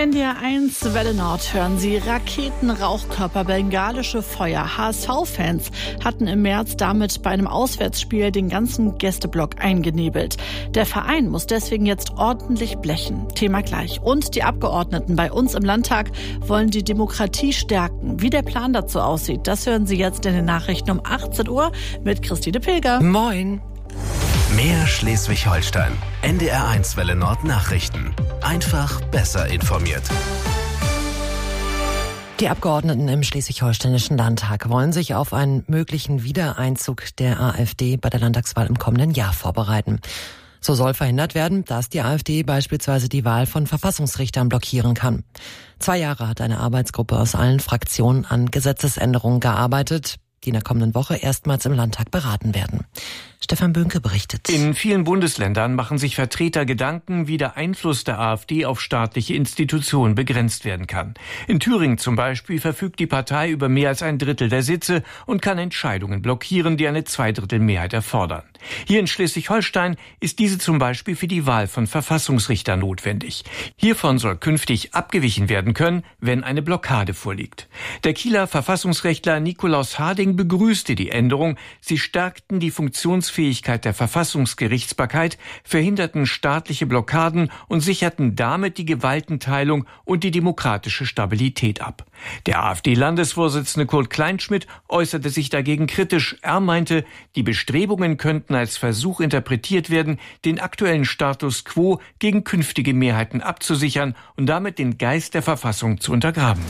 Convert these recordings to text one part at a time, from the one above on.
NDR1 Welle Nord hören Sie Raketen, Rauchkörper, bengalische Feuer. HSV-Fans hatten im März damit bei einem Auswärtsspiel den ganzen Gästeblock eingenebelt. Der Verein muss deswegen jetzt ordentlich blechen. Thema gleich. Und die Abgeordneten bei uns im Landtag wollen die Demokratie stärken. Wie der Plan dazu aussieht, das hören Sie jetzt in den Nachrichten um 18 Uhr mit Christine Pilger. Moin. Mehr Schleswig-Holstein. NDR1 Welle Nord Nachrichten. Einfach besser informiert. Die Abgeordneten im Schleswig-Holsteinischen Landtag wollen sich auf einen möglichen Wiedereinzug der AfD bei der Landtagswahl im kommenden Jahr vorbereiten. So soll verhindert werden, dass die AfD beispielsweise die Wahl von Verfassungsrichtern blockieren kann. 2 Jahre hat eine Arbeitsgruppe aus allen Fraktionen an Gesetzesänderungen gearbeitet, die in der kommenden Woche erstmals im Landtag beraten werden. Stefan Böhnke berichtet. In vielen Bundesländern machen sich Vertreter Gedanken, wie der Einfluss der AfD auf staatliche Institutionen begrenzt werden kann. In Thüringen zum Beispiel verfügt die Partei über mehr als 1/3 der Sitze und kann Entscheidungen blockieren, die eine 2/3 erfordern. Hier in Schleswig-Holstein ist diese zum Beispiel für die Wahl von Verfassungsrichtern notwendig. Hiervon soll künftig abgewichen werden können, wenn eine Blockade vorliegt. Der Kieler Verfassungsrechtler Nikolaus Harding begrüßte die Änderung. Sie stärkten die Funktionsfähigkeit der Verfassungsgerichtsbarkeit, verhinderten staatliche Blockaden und sicherten damit die Gewaltenteilung und die demokratische Stabilität ab. Der AfD-Landesvorsitzende Kurt Kleinschmidt äußerte sich dagegen kritisch. Er meinte, die Bestrebungen könnten als Versuch interpretiert werden, den aktuellen Status quo gegen künftige Mehrheiten abzusichern und damit den Geist der Verfassung zu untergraben.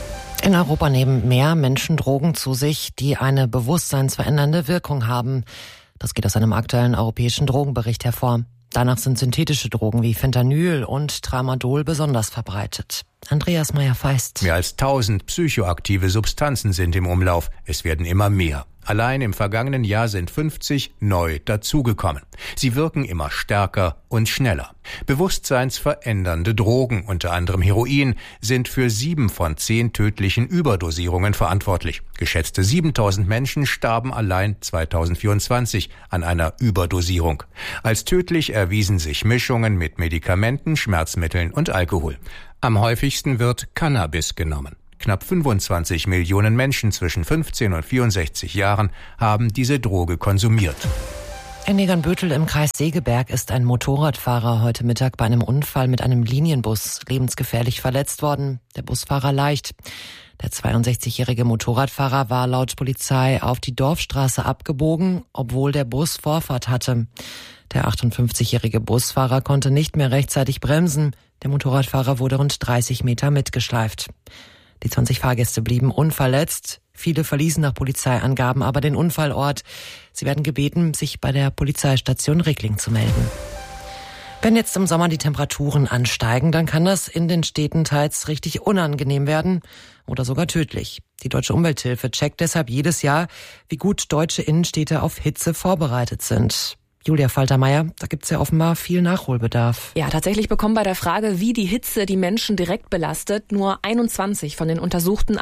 In Europa nehmen mehr Menschen Drogen zu sich, die eine bewusstseinsverändernde Wirkung haben. Das geht aus einem aktuellen europäischen Drogenbericht hervor. Danach sind synthetische Drogen wie Fentanyl und Tramadol besonders verbreitet. Andreas Meyer-Feist. Mehr als 1000 psychoaktive Substanzen sind im Umlauf. Es werden immer mehr. Allein im vergangenen Jahr sind 50 neu dazugekommen. Sie wirken immer stärker und schneller. Bewusstseinsverändernde Drogen, unter anderem Heroin, sind für 7 von 10 tödlichen Überdosierungen verantwortlich. Geschätzte 7000 Menschen starben allein 2024 an einer Überdosierung. Als tödlich erwiesen sich Mischungen mit Medikamenten, Schmerzmitteln und Alkohol. Am häufigsten wird Cannabis genommen. Knapp 25 Millionen Menschen zwischen 15 und 64 Jahren haben diese Droge konsumiert. In Negernbüttel im Kreis Segeberg ist ein Motorradfahrer heute Mittag bei einem Unfall mit einem Linienbus lebensgefährlich verletzt worden. Der Busfahrer leicht. Der 62-jährige Motorradfahrer war laut Polizei auf die Dorfstraße abgebogen, obwohl der Bus Vorfahrt hatte. Der 58-jährige Busfahrer konnte nicht mehr rechtzeitig bremsen. Der Motorradfahrer wurde rund 30 Meter mitgeschleift. Die 20 Fahrgäste blieben unverletzt. Viele verließen nach Polizeiangaben aber den Unfallort. Sie werden gebeten, sich bei der Polizeistation Rickling zu melden. Wenn jetzt im Sommer die Temperaturen ansteigen, dann kann das in den Städten teils richtig unangenehm werden oder sogar tödlich. Die Deutsche Umwelthilfe checkt deshalb jedes Jahr, wie gut deutsche Innenstädte auf Hitze vorbereitet sind. Julia Faltermeier, da gibt's ja offenbar viel Nachholbedarf. Ja, tatsächlich bekommen bei der Frage, wie die Hitze die Menschen direkt belastet, nur 21 von den untersuchten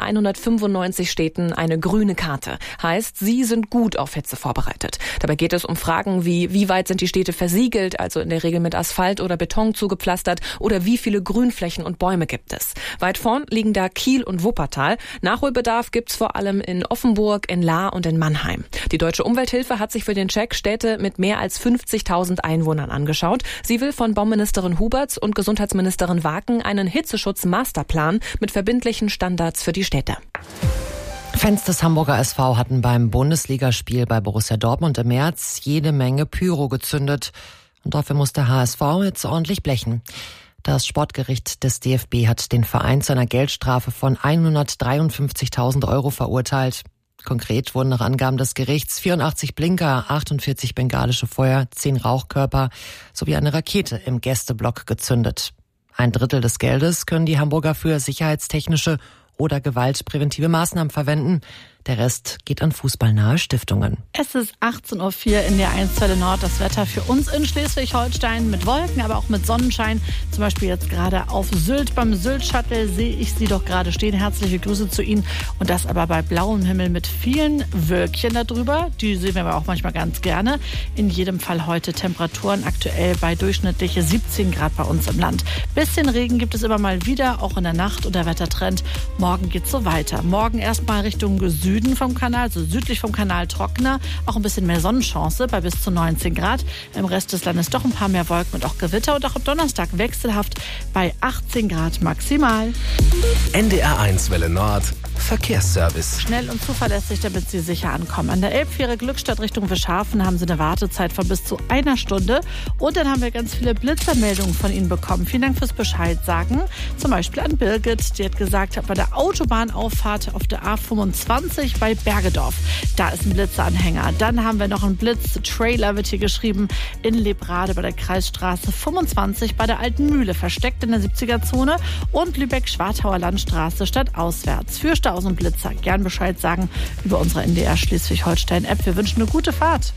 195 Städten eine grüne Karte. Heißt, sie sind gut auf Hitze vorbereitet. Dabei geht es um Fragen wie weit sind die Städte versiegelt, also in der Regel mit Asphalt oder Beton zugepflastert, oder wie viele Grünflächen und Bäume gibt es. Weit vorn liegen da Kiel und Wuppertal. Nachholbedarf gibt's vor allem in Offenburg, in Lahr und in Mannheim. Die Deutsche Umwelthilfe hat sich für den Check Städte mit mehr als 50.000 Einwohnern angeschaut. Sie will von Bauministerin Huberts und Gesundheitsministerin Waken einen Hitzeschutz-Masterplan mit verbindlichen Standards für die Städte. Fans des Hamburger SV hatten beim Bundesligaspiel bei Borussia Dortmund im März jede Menge Pyro gezündet. Und dafür muss der HSV jetzt ordentlich blechen. Das Sportgericht des DFB hat den Verein zu einer Geldstrafe von 153.000 € verurteilt. Konkret wurden nach Angaben des Gerichts 84 Blinker, 48 bengalische Feuer, 10 Rauchkörper sowie eine Rakete im Gästeblock gezündet. 1/3 des Geldes können die Hamburger für sicherheitstechnische oder gewaltpräventive Maßnahmen verwenden. Der Rest geht an fußballnahe Stiftungen. Es ist 18.04 Uhr in der 1 Welle Nord. Das Wetter für uns in Schleswig-Holstein mit Wolken, aber auch mit Sonnenschein. Zum Beispiel jetzt gerade auf Sylt. Beim Sylt-Shuttle sehe ich Sie doch gerade stehen. Herzliche Grüße zu Ihnen. Und das aber bei blauem Himmel mit vielen Wölkchen darüber. Die sehen wir aber auch manchmal ganz gerne. In jedem Fall heute Temperaturen aktuell bei durchschnittliche 17 Grad bei uns im Land. Bisschen Regen gibt es immer mal wieder, auch in der Nacht. Und der Wettertrend morgen geht so weiter. Morgen erstmal Richtung Süden vom Kanal, also südlich vom Kanal trockener. Auch ein bisschen mehr Sonnenchance bei bis zu 19 Grad. Im Rest des Landes doch ein paar mehr Wolken und auch Gewitter. Und auch am Donnerstag wechselhaft bei 18 Grad maximal. NDR1 Welle Nord. Verkehrsservice. Schnell und zuverlässig, damit Sie sicher ankommen. An der Elbfähre Glückstadt Richtung Wischhafen haben Sie eine Wartezeit von bis zu 1 Stunde. Und dann haben wir ganz viele Blitzermeldungen von Ihnen bekommen. Vielen Dank fürs Bescheid sagen. Zum Beispiel an Birgit, die hat gesagt, bei der Autobahnauffahrt auf der A25 bei Bergedorf. Da ist ein Blitzeranhänger. Dann haben wir noch einen Blitz-Trailer, wird hier geschrieben, in Lebrade bei der Kreisstraße 25 bei der Alten Mühle, versteckt in der 70er-Zone. Und Lübeck-Schwartauer Landstraße stadtauswärts. Für Staus und Blitzer gern Bescheid sagen über unsere NDR Schleswig-Holstein-App. Wir wünschen eine gute Fahrt.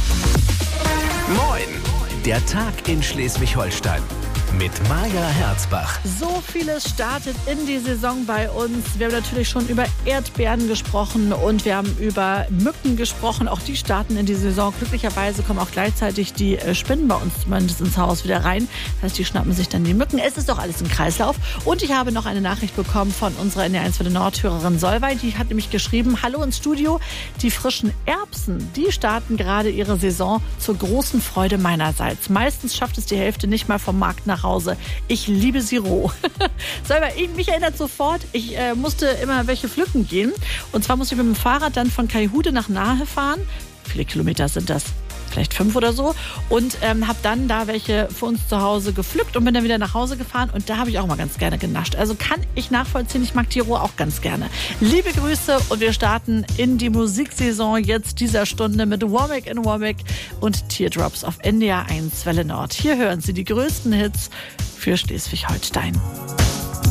Moin! Der Tag in Schleswig-Holstein. Mit Maja Herzbach. So vieles startet in die Saison bei uns. Wir haben natürlich schon über Erdbeeren gesprochen und wir haben über Mücken gesprochen. Auch die starten in die Saison. Glücklicherweise kommen auch gleichzeitig die Spinnen bei uns zumindest ins Haus wieder rein. Das heißt, die schnappen sich dann die Mücken. Es ist doch alles im Kreislauf. Und ich habe noch eine Nachricht bekommen von unserer NDR1 Welle Nord-Hörerin Solveig. Die hat nämlich geschrieben, hallo ins Studio. Die frischen Erbsen, die starten gerade ihre Saison zur großen Freude meinerseits. Meistens schafft es die Hälfte nicht mal vom Markt nach Hause. Ich liebe sie roh. Mich erinnert sofort, ich musste immer welche pflücken gehen. Und zwar musste ich mit dem Fahrrad dann von Kaihude nach Nahe fahren. Wie viele Kilometer sind das? Vielleicht 5 oder so. Und habe dann da welche für uns zu Hause gepflückt und bin dann wieder nach Hause gefahren. Und da habe ich auch mal ganz gerne genascht. Also kann ich nachvollziehen, ich mag die roh auch ganz gerne. Liebe Grüße und wir starten in die Musiksaison jetzt dieser Stunde mit Womack in Womack und Teardrops auf NDR1 Welle Nord. Hier hören Sie die größten Hits für Schleswig-Holstein.